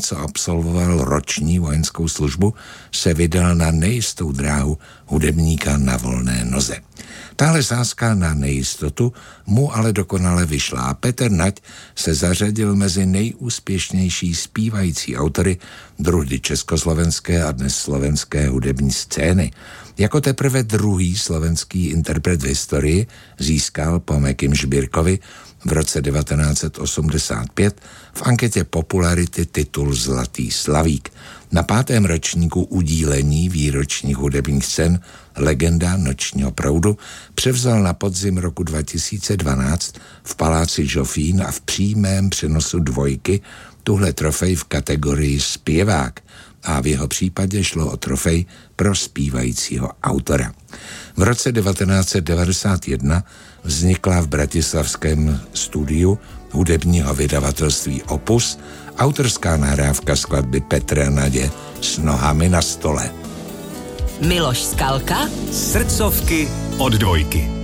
co absolvoval roční vojenskou službu, se vydal na nejistou dráhu hudebníka na volné noze. Tahle sázka na nejistotu mu ale dokonale vyšla a Petr Nať se zařadil mezi nejúspěšnější zpívající autory druhdy československé a dnes slovenské hudební scény. Jako teprve druhý slovenský interpret v historii získal po Mekim Žbírkovi v roce 1985 v anketě popularity titul Zlatý slavík. Na 5. ročníku udílení výročních hudebních cen Legenda nočního proudu převzal na podzim roku 2012 v paláci Žofín a v přímém přenosu Dvojky tuhle trofej v kategorii zpěvák a v jeho případě šlo o trofej pro zpívajícího autora. V roce 1991 vznikla v bratislavském studiu hudebního vydavatelství Opus autorská nahrávka skladby Petra Nadě S nohami na stole. Miloš Skalka, Srdcovky od Dvojky.